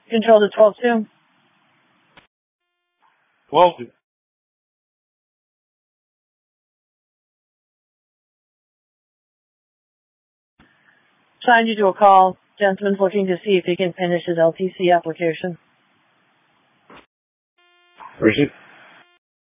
Control to 12-2. 12-2. Assigned you to a call. Gentleman's looking to see if he can finish his LTC application. Receive.